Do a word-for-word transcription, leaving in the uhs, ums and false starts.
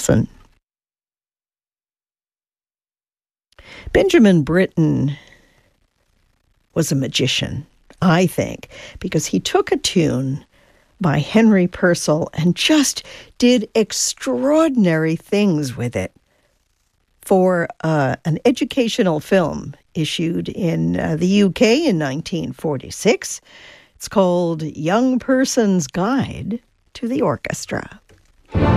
Wilson. Benjamin Britten was a magician, I think, because he took a tune by Henry Purcell and just did extraordinary things with it for uh, an educational film issued in uh, the U K in nineteen forty-six. It's called Young Person's Guide to the Orchestra.